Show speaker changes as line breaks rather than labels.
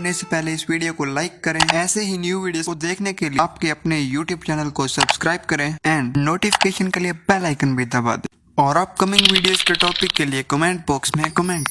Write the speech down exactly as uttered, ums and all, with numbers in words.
करने से पहले इस वीडियो को लाइक करें। ऐसे ही न्यू वीडियोस को देखने के लिए आपके अपने यूट्यूब चैनल को सब्सक्राइब करें एंड नोटिफिकेशन के लिए बेल आइकन भी दबा दें। और अपकमिंग वीडियोस के टॉपिक के लिए कमेंट बॉक्स में कमेंट